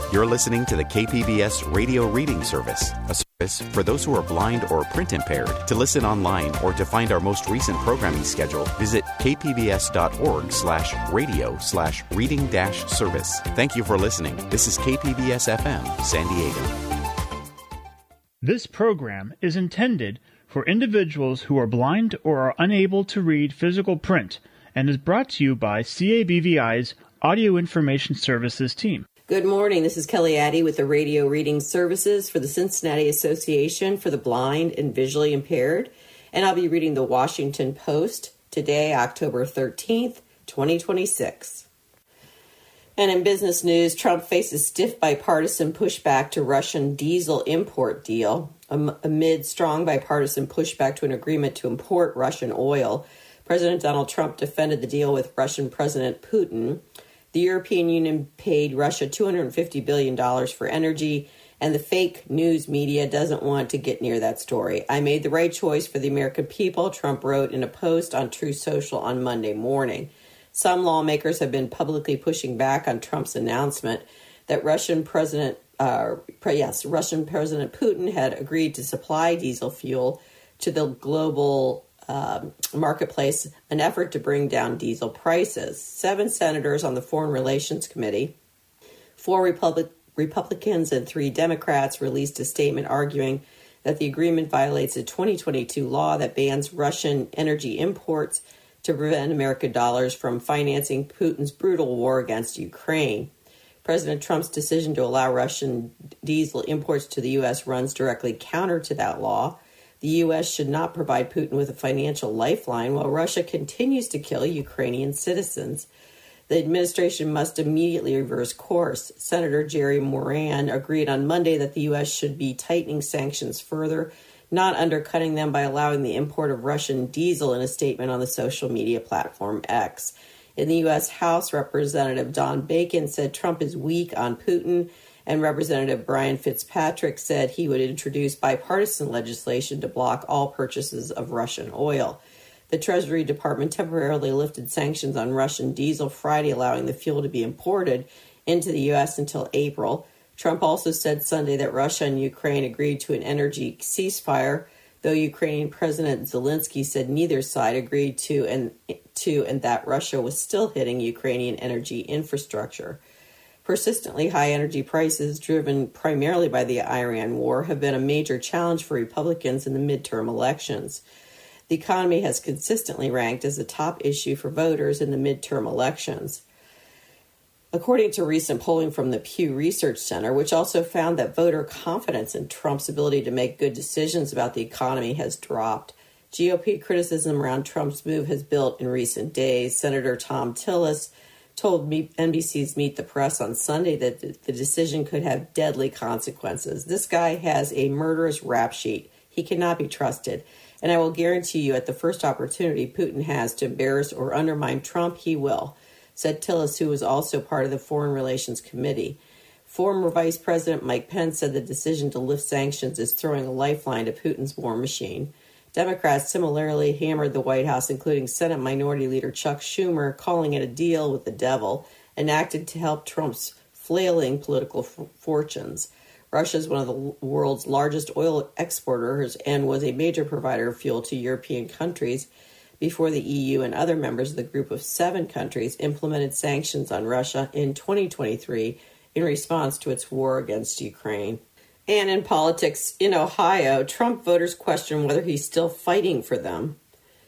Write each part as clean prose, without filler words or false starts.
You're listening to the KPBS Radio Reading Service, a service for those who are blind or print impaired. To listen online or to find our most recent programming schedule, visit kpbs.org/radio/reading-service. Thank you for listening. This is KPBS FM, San Diego. This program is intended for individuals who are blind or are unable to read physical print and is brought to you by CABVI's Audio Information Services team. Good morning. This is Kelly Addy with the Radio Reading Services for the Cincinnati Association for the Blind and Visually Impaired, and I'll be reading the Washington Post today, October 13th, 2026. And in business news, Trump faces stiff bipartisan pushback to Russian diesel import deal. Amid strong bipartisan pushback to an agreement to import Russian oil, President Donald Trump defended the deal with Russian President Putin. The European Union paid Russia $250 billion for energy, and the fake news media doesn't want to get near that story. I made the right choice for the American people, Trump wrote in a post on Truth Social on Monday morning. Some lawmakers have been publicly pushing back on Trump's announcement that Russian President Putin had agreed to supply diesel fuel to the global marketplace, an effort to bring down diesel prices. 7 senators on the Foreign Relations Committee, 4 Republicans and 3 Democrats, released a statement arguing that the agreement violates a 2022 law that bans Russian energy imports to prevent American dollars from financing Putin's brutal war against Ukraine. President Trump's decision to allow Russian diesel imports to the U.S. runs directly counter to that law. The U.S. should not provide Putin with a financial lifeline while Russia continues to kill Ukrainian citizens. The administration must immediately reverse course. Senator Jerry Moran agreed on Monday that the U.S. should be tightening sanctions further, not undercutting them by allowing the import of Russian diesel in a statement on the social media platform X. In the U.S. House, Representative Don Bacon said Trump is weak on Putin, and Representative Brian Fitzpatrick said he would introduce bipartisan legislation to block all purchases of Russian oil. The Treasury Department temporarily lifted sanctions on Russian diesel Friday, allowing the fuel to be imported into the U.S. until April. Trump also said Sunday that Russia and Ukraine agreed to an energy ceasefire, though Ukrainian President Zelensky said neither side agreed to and that Russia was still hitting Ukrainian energy infrastructure. Persistently high energy prices, driven primarily by the Iran war, have been a major challenge for Republicans in the midterm elections. The economy has consistently ranked as the top issue for voters in the midterm elections. According to recent polling from the Pew Research Center, which also found that voter confidence in Trump's ability to make good decisions about the economy has dropped, GOP criticism around Trump's move has built in recent days. Senator Thom Tillis told NBC's Meet the Press on Sunday that the decision could have deadly consequences. This guy has a murderous rap sheet. He cannot be trusted. And I will guarantee you at the first opportunity Putin has to embarrass or undermine Trump, he will, said Tillis, who was also part of the Foreign Relations Committee. Former Vice President Mike Pence said the decision to lift sanctions is throwing a lifeline to Putin's war machine. Democrats similarly hammered the White House, including Senate Minority Leader Chuck Schumer, calling it a deal with the devil, enacted to help Trump's flailing political fortunes. Russia is one of the world's largest oil exporters and was a major provider of fuel to European countries before the EU and other members of the group of 7 countries implemented sanctions on Russia in 2023 in response to its war against Ukraine. And in politics, in Ohio, Trump voters question whether he's still fighting for them.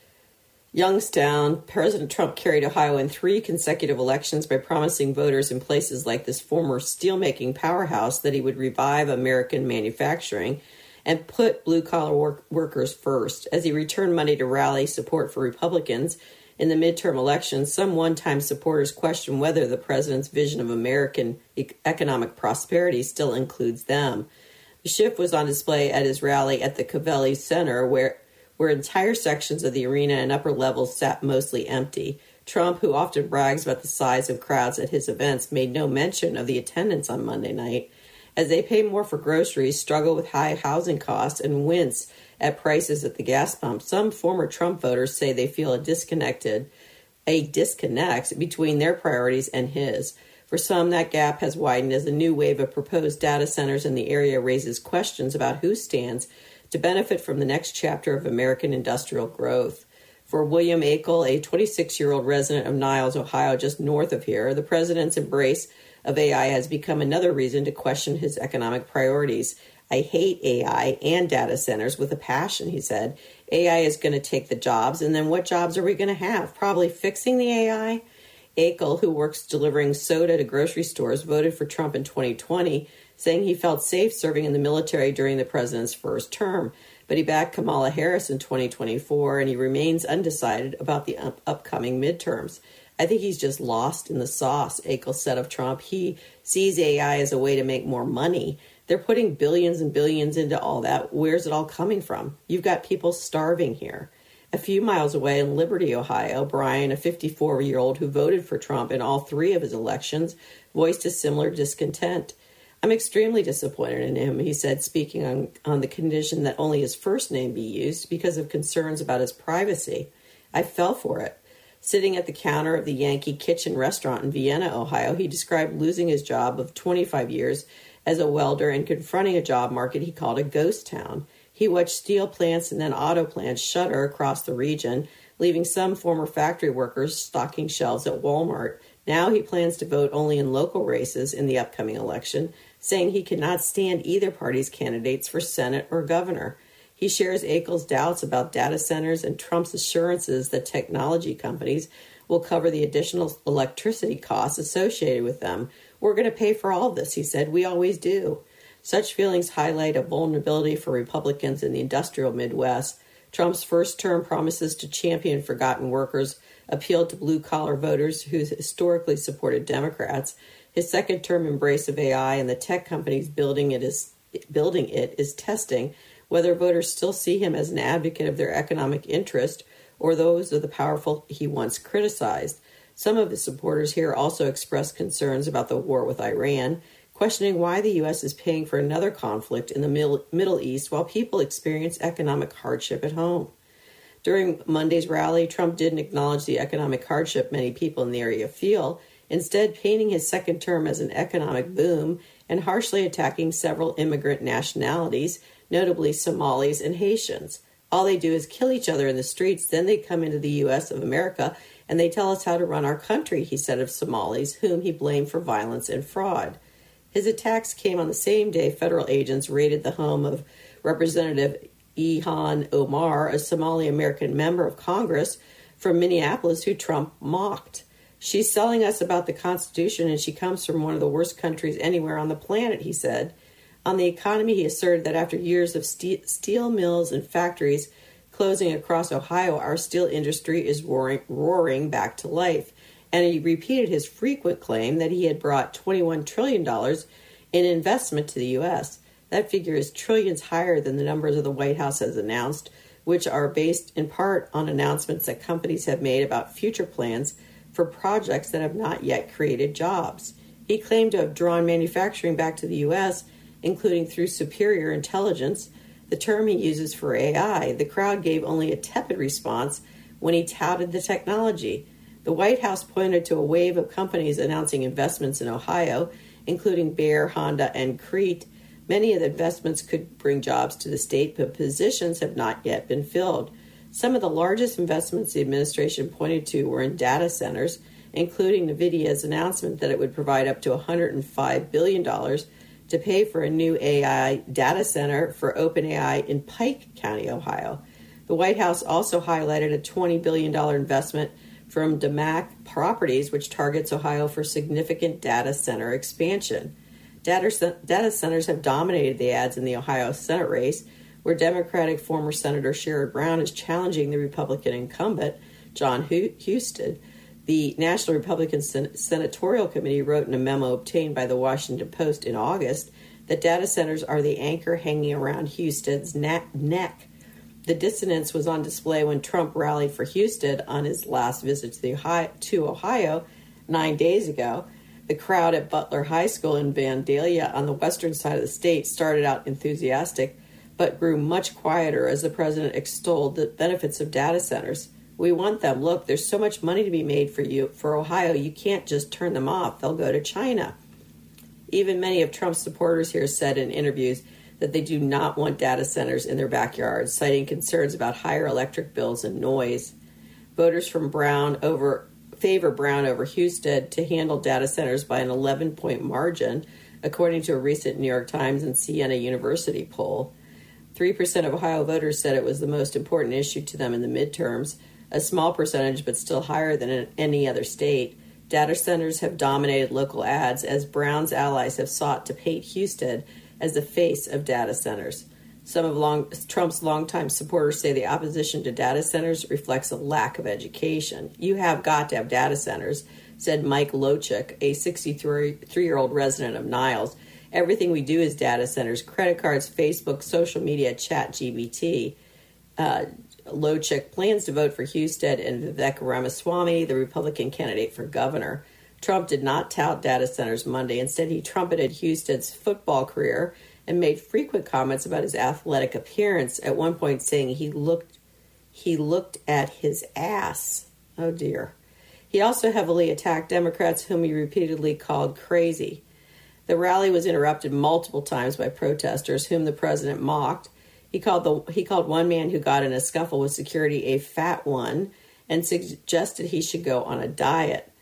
Youngstown, President Trump carried Ohio in 3 consecutive elections by promising voters in places like this former steelmaking powerhouse that he would revive American manufacturing and put blue-collar workers first. As he returned Monday to rally support for Republicans in the midterm elections, some one-time supporters questioned whether the president's vision of American economic prosperity still includes them. The shift was on display at his rally at the Covelli Center, where entire sections of the arena and upper levels sat mostly empty. Trump, who often brags about the size of crowds at his events, made no mention of the attendance on Monday night. As they pay more for groceries, struggle with high housing costs, and wince at prices at the gas pump, some former Trump voters say they feel a disconnect between their priorities and his. For some, that gap has widened as a new wave of proposed data centers in the area raises questions about who stands to benefit from the next chapter of American industrial growth. For William Akel, a 26-year-old resident of Niles, Ohio, just north of here, the president's embrace of AI has become another reason to question his economic priorities. I hate AI and data centers with a passion, he said. AI is going to take the jobs, and then what jobs are we going to have? Probably fixing the AI? Akel, who works delivering soda to grocery stores, voted for Trump in 2020, saying he felt safe serving in the military during the president's first term. But he backed Kamala Harris in 2024, and he remains undecided about the upcoming midterms. I think he's just lost in the sauce, Akel said of Trump. He sees AI as a way to make more money. They're putting billions and billions into all that. Where's it all coming from? You've got people starving here. A few miles away in Liberty, Ohio, Brian, a 54-year-old who voted for Trump in all three of his elections, voiced a similar discontent. I'm extremely disappointed in him, he said, speaking on the condition that only his first name be used because of concerns about his privacy. I fell for it. Sitting at the counter of the Yankee Kitchen restaurant in Vienna, Ohio, he described losing his job of 25 years as a welder and confronting a job market he called a ghost town. He watched steel plants and then auto plants shutter across the region, leaving some former factory workers stocking shelves at Walmart. Now he plans to vote only in local races in the upcoming election, saying he cannot stand either party's candidates for Senate or governor. He shares Akel's doubts about data centers and Trump's assurances that technology companies will cover the additional electricity costs associated with them. We're going to pay for all of this, he said. We always do. Such feelings highlight a vulnerability for Republicans in the industrial Midwest. Trump's first term promises to champion forgotten workers appealed to blue-collar voters who historically supported Democrats. His second term embrace of AI and the tech companies building it is testing whether voters still see him as an advocate of their economic interest or those of the powerful he once criticized. Some of his supporters here also expressed concerns about the war with Iran, questioning why the U.S. is paying for another conflict in the Middle East while people experience economic hardship at home. During Monday's rally, Trump didn't acknowledge the economic hardship many people in the area feel, instead painting his second term as an economic boom and harshly attacking several immigrant nationalities, notably Somalis and Haitians. All they do is kill each other in the streets, then they come into the U.S. of America and they tell us how to run our country, he said of Somalis, whom he blamed for violence and fraud. His attacks came on the same day federal agents raided the home of Representative Ilhan Omar, a Somali-American member of Congress from Minneapolis who Trump mocked. She's selling us about the Constitution, and she comes from one of the worst countries anywhere on the planet, he said. On the economy, he asserted that after years of steel mills and factories closing across Ohio, our steel industry is roaring back to life. And he repeated his frequent claim that he had brought $21 trillion in investment to the U.S. That figure is trillions higher than the numbers of the White House has announced, which are based in part on announcements that companies have made about future plans for projects that have not yet created jobs. He claimed to have drawn manufacturing back to the U.S., including through superior intelligence, the term he uses for AI. The crowd gave only a tepid response when he touted the technology. The White House pointed to a wave of companies announcing investments in Ohio, including Bayer, Honda, and Crete. Many of the investments could bring jobs to the state, but positions have not yet been filled. Some of the largest investments the administration pointed to were in data centers, including NVIDIA's announcement that it would provide up to $105 billion to pay for a new AI data center for OpenAI in Pike County, Ohio. The White House also highlighted a $20 billion investment from DeMac Properties, which targets Ohio for significant data center expansion. Data centers have dominated the ads in the Ohio Senate race, where Democratic former Senator Sherrod Brown is challenging the Republican incumbent, John Husted. The National Republican Senatorial Committee wrote in a memo obtained by the Washington Post in August that data centers are the anchor hanging around Husted's neck. The dissonance was on display when Trump rallied for Husted on his last visit to Ohio 9 days ago. The crowd at Butler High School in Vandalia on the western side of the state started out enthusiastic, but grew much quieter as the president extolled the benefits of data centers. We want them. Look, there's so much money to be made for Ohio. You can't just turn them off. They'll go to China. Even many of Trump's supporters here said in interviews that they do not want data centers in their backyards, citing concerns about higher electric bills and noise. Voters from favor Brown over Husted to handle data centers by an 11-point margin, according to a recent New York Times and Siena University poll. 3% of Ohio voters said it was the most important issue to them in the midterms, a small percentage but still higher than in any other state. Data centers have dominated local ads as Brown's allies have sought to paint Husted as the face of data centers. Some of Trump's longtime supporters say the opposition to data centers reflects a lack of education. You have got to have data centers, said Mike Lochik, a 63-year-old resident of Niles. Everything we do is data centers, credit cards, Facebook, social media, ChatGPT. Lochik plans to vote for Husted and Vivek Ramaswamy, the Republican candidate for governor. Trump did not tout data centers Monday. Instead, he trumpeted Husted's football career and made frequent comments about his athletic appearance, at one point saying he looked at his ass. Oh, dear. He also heavily attacked Democrats, whom he repeatedly called crazy. The rally was interrupted multiple times by protesters, whom the president mocked. He called one man who got in a scuffle with security a fat one and suggested he should go on a diet.